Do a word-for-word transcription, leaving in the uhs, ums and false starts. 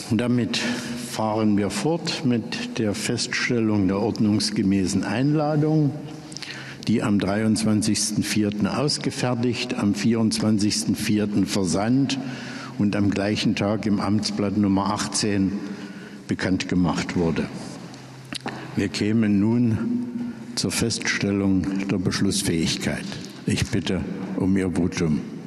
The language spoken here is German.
Und damit fahren wir fort mit der Feststellung der ordnungsgemäßen Einladung, die am dreiundzwanzigsten vierten ausgefertigt, am vierundzwanzigsten vierten versandt und am gleichen Tag im Amtsblatt Nummer achtzehn bekannt gemacht wurde. Wir kämen nun zur Feststellung der Beschlussfähigkeit. Ich bitte um Ihr Votum.